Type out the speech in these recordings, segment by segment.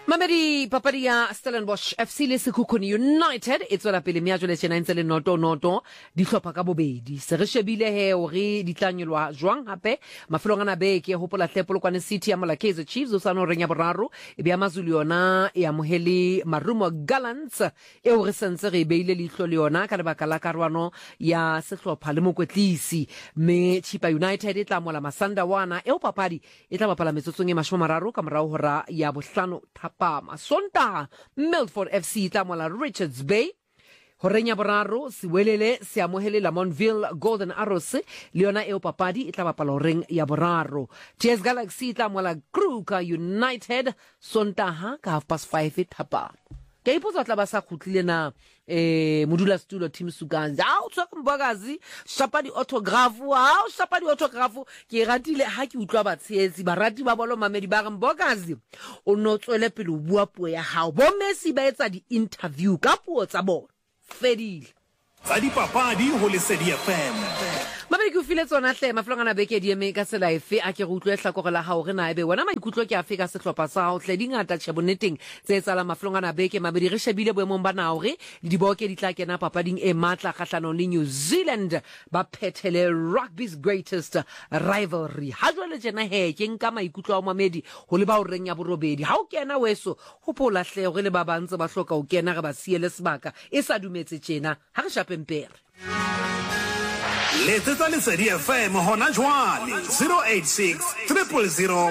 Mamedi papadi ya Stellenbosch FC le Sekhukhune United e tswela pele meajo le tjena ntse le noto di hlopha ka bobedi se re shebile he hore di tlanyelwa jwang hape mafelong ana beke hopola Polokwane City ya Kaizer Chiefs o sana reng ya boraro e be Amazulu yona e amohele Marumo Gallants e o re sentse re beile lihlo le yona ka lebaka la karwano ya sehlopha le mokwetlisi me Chipa United e tla mola Masanda wana e o papadi e tla bapala metsotsong e 30 ka morao hora ya bohlano Sontaga Milford FC tamola Richards Bay horeng ya boraro Siwelele se amohele Lamontville Golden Arrows le yona eo papadi e tla bapala horeng ya boraro TS Galaxy tamola Kruger United Sontaga ka 5:30 thapa ke ipotsa tla ba sa khutlile na modula studio team Suganzi o tswa Mbokazi shapa di autograph ke ratile ha ke utlwa batshetsi barati ba bolo mamedi ba Mbokazi o no tswele pele o bua puo ya hao bo Messi ba etsa di interview ka puo tsa bona fedile tsa dipapadi ho Lesedi FM Mabedi ke file tsona hle maflongana beke di eme ka sela efe a ke go utlwe hlakore la hao re na ebe wena maikutlo ke afe ka sehlopha sa hao hle dingata tsheboneteng tse tsala maflongana beke mabedi re shebile boemong ba na hore di boke di tla kena papading e matla kgahlano le New Zealand ba phethele rugby's greatest rivalry ha jwale jena he ke nka maikutlo a mamedi ho le ba o reng ya borobedi ha o kena weso hopola hle hore le ba bantse ba hloka o kena re ba siele sebaka e sa dumetse tjena ha re shapempere Letsetsa Lesedi FM hona jwale 086 000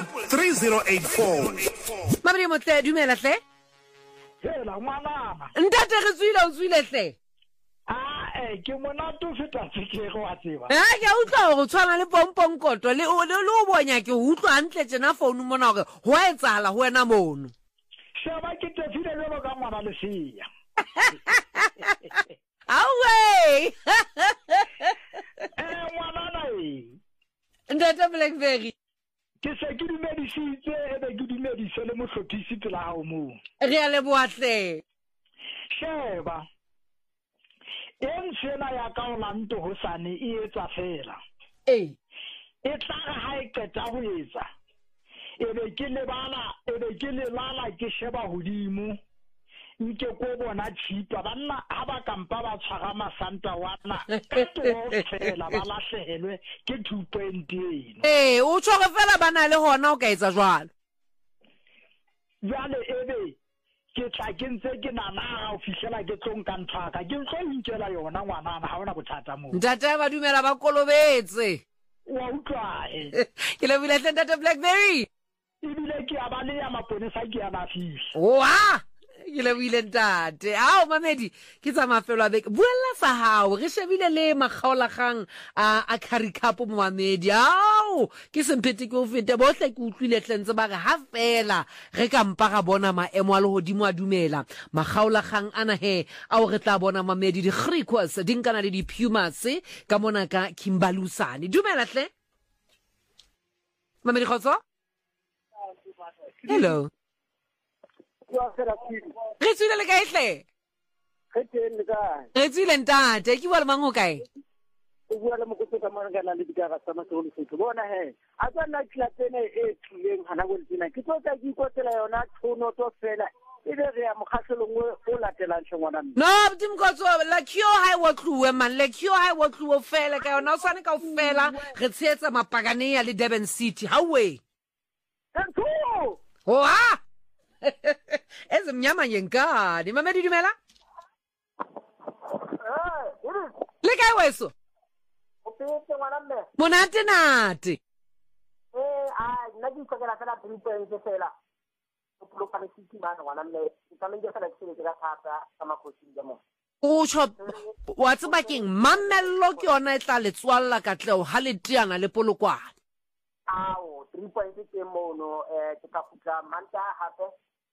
3084 Mabedi motle dumela hle Hela ngwanana ntate re tswile o tswile hle ke monato feta tsikego a tseba ke utlwa go tshwana le pompongkoto le o bonya ke utlwa hantle tjena phone mona hore ho a etsala ho wena mono sheba ke tefile lo ka ngwana le sia Away ngwanana Ndata Blackberry ke se ke dumedisitse e be ke dumedise le mohlophisi tla hao mo re a le boatle sheba sena ya ka Orlando hosane e etsa fela e tla ha e qeta ho etsa e be ke le lala ke sheba hodimo nke ko bona Chipa banna ha ba kampa ba tshwara Masanta wana ka fela ba lahlehelwe ke 2.8 o tshwara fela bana le hona o ka etsa jwalo jale ebe ke tla ke ntse ke nana o fihlela ke tlong ka nthaka ke ntse inkela yona ngwana ha hona bothata mo ntate ba dumela ba kolobetse wa utlwa ke le bile ntate Blackberry ibile ke abale ya maponesa ke ya ba fihla wa ke le bile ntate mamedi ke tsa mafelo a beke buella sa hao re shebile le makgaolagang a Currie Cup mo mamedi ke sempete ke o fete bohle ke utlwile tlentse ba re ha fela re ka mpa ga bona maemo a le hodimo a dumela makgaolagang ana he a o re tla bona mamedi di Griquas dinkana le di Pumas ka mona ka Kimbalusane dumela hle mamedi khotso hello re tswile le kae hle re tswile ntate ke bua le mang o kae o bua le mokotso ka mona kana le dikaga tsa matsolo setso bona he a tsana tlatene e tlileng hana go tsena ke tsotsa ke ikotela yona tshono to fela e be re ya mokgahlelong o latelang tshwana no dimkotso la kyo high wa tluwe man le kyo high wa tluwe fela ka yona o sane ka fela re tshetsa mapagane ya le Durban City hawe ha ezimnyama yenkani mamedi dumela le kae weso monate nate nna ke tsogela fela triple fela o Polokwane City bana ngwana mme ka menge fela ke se ka thata ka makhosi ya mo o chop wa tseba keng mamello ke yona e tla le tswalla ka tleo ha le tiana le Polokwane 3.8 ke mono ke ka futla manta hape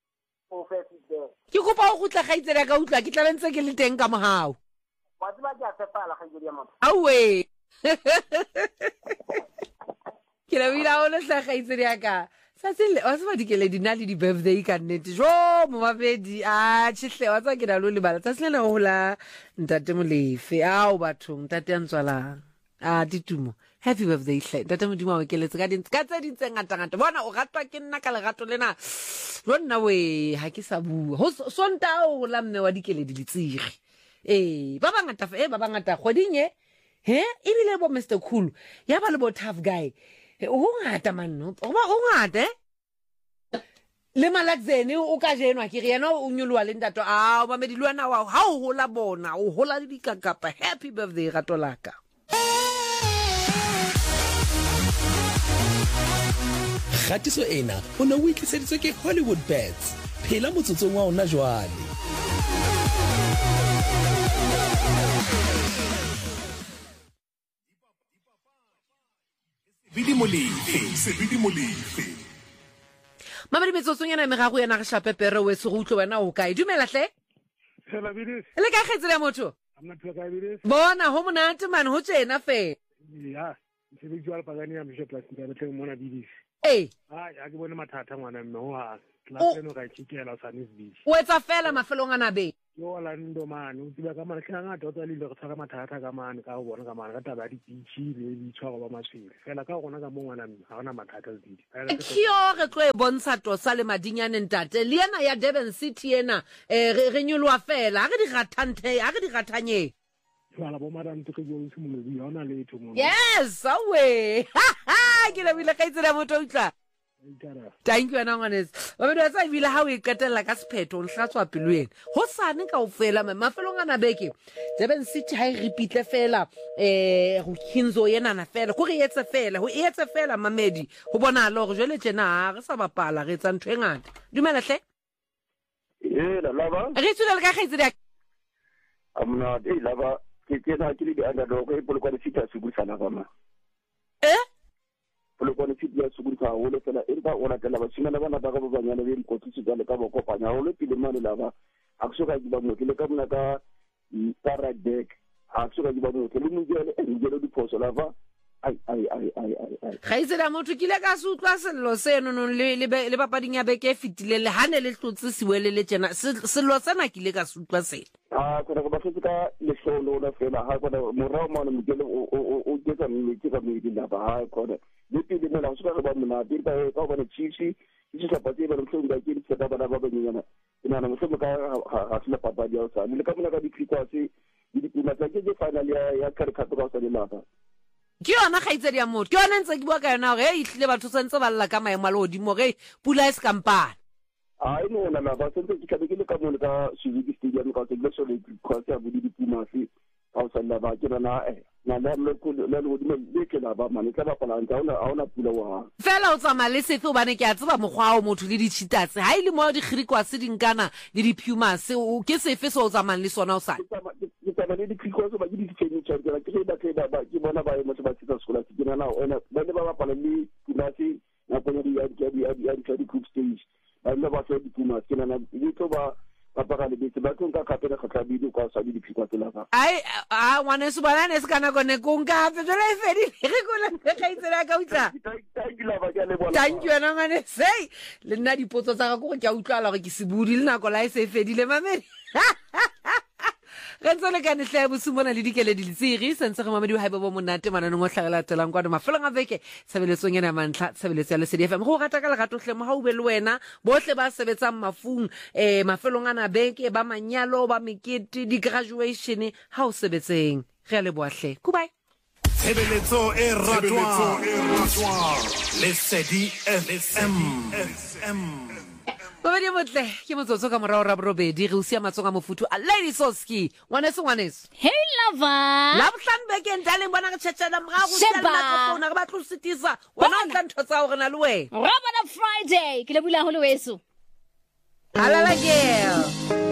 ke kopa o gutla ga itsela ka utlwa ke tla lentse ke le teng ka mohao wa tseba ke a tsepala ga di ya motho awe ke la wila o le tla ga itsela ka sa tsile wa tseba dikele dina le di birthday ka nnete jo mo mabedi tshihle wa tsa ke na lo le bala tsa sele go la ntate molefe bathong ntate a ntswalang ditumo happy birthday hle ntate modimo wa keletse ka tse di ntse ngata bona o ratwa ke nna ka lerato lena rona we ha ke sa bua ho sonta o la mme wa dikele di tsigi ba bangata kgodinye ebile bo Mr Cool ya ba le bo tough guy o ngata man o ngata le Malaxeni o ka jenwa ke re yena o nyolwa le ntato a ba medilwana wa ha o hola bona o hola le dikakapa happy birthday ratolaka Khatiso ena o ne o itliseditswe ke Hollywood Bets phela motsotsong wa ona jwale Sebidi Molefe Mamadi metsotsong yana merago yana re shape pere we se go utlo wena o kae dumela hle Phela bidis le ka khetsela motho amna phela ka bidis bona ho monate man ho tsena fe ya sebijwal pagani ya mshe plus nda betle mona bidis a ke bone mathata ngwana mme ho ha classeno ka tshikela sa nisbis o etsa fela mafelong ana be yo la ndo man o tiba ka mara khanga tota le go tshaka mathata ka man ka go bona ka man ka taba di pitchi le di tshwara ba maswele fela ka gona ka mo ngwana mme ha ona mathata di kio re tlo e bontsha tosa le madinyane ntate le yana ya Durban City ena re nyolwa fela ga di gathanye wala bo mara ntse ke go mo di ona le etho mo yes awe ke le bile ka itsela motho utla thank you ana ngwanes ba be tsa bile ha o iqetella ka sephetho o hlatswa pelweng ho sane ka ofela mafelong ana beke Durban City ha e repeatle fela go kinzo yena na fela go re etse fela mamedi ho bona lo go jwele tjena re sa bapala re etsa ntwe ngata dumela hle la lava re tsula le ka khaitsedi amna de lava ke tsena ke le di underdog e polokwa le fita sugusana kama polokwa le fita sugusana o le fela e ba ona tela ba simana bana ba ga ba banyana le mkotsi tsa le ka ba kopanya o le pile mane lava a go ka diba mo ke le ka mona ka paradek a go ka diba mo ke le mujele di poso lava ai khaitsedi motho kile ka se utlwa sello seno no le papading ya beke fitile le hane le tlotse siwele le tjena sello sena kile ka se utlwa sena kona go ba fetsa le solo la fela ha kona morao mona mugele o getsa mmiti ka mmiti la ba kona le pele mona o se ba mona di ba ka bona chichi di se pa ba le mhlonga ke di tseta bana ba benyana ina na mhlonga ka ha sila papa dia sa le ka mona ka di krikwase di pula tsa ke final ya karikato ka sa le lapa ke yona khaitsedi ya motho ke yona ntse ke bua ka yona gore e hlile batho sentse ba lla ka maemo a lodimo ge pula e se kampana ai no na ba sentse ke le ka mona ka Suzuki Stadium ka tse so le kwase a budi di pumasi ha o sa la ba ke na na le lodimo le ke la ba mane tla ba pala ntse ona pula wa fela o tsama le sefe o bane ke a tseba mogwa o motho le di cheaters ha ile mo di khirikwa se dinkana le di pumas o ke sefe so o tsamang le sona o sa ba le di krikoso ba di furniture ke ba ke bona ba mo ba tsitsa skola ke na ona ba le ba pala le pumasi na pona di group stage ba le ba se di pumas ke na di to ba papa le bitse ba tla ka pela khatla bidi kwa sa di phikwa tsela ka ai wana se bana ne se kana gone kunga pe jole fedi re gola ka itsela ka utla thank you ana ngane sei le nna dipotso tsa go ke a utlwala go ke se budi le nako la e se fedile mamedi re tsole ka ne hle bosumona le dikele di tsiri sentse re mamedi wa haeba bo monate manane ngo hlagela tselang kwa mafelong a beke sebeletsong yana mantla sebeletsa le CDFM go rata ka le gato hle mo ha o be le wena bohle ba sebetsang mafung mafelong ana beke ba manyalo ba mekete di graduation ha o sebetseng re a le boahle goodbye Sebeletso e ratwa le CDFM Babedi motle ke motsotso ka morao ra borobedi re usia matsonga mofutu a Lady Soski ngwaneso hey lover la botlan bekeng daleng bona ke tshetsela morago tsela ka ba tlositisa wena tla ntho tsa hore na le wena Robert Friday ke le bula ho le weso alala girl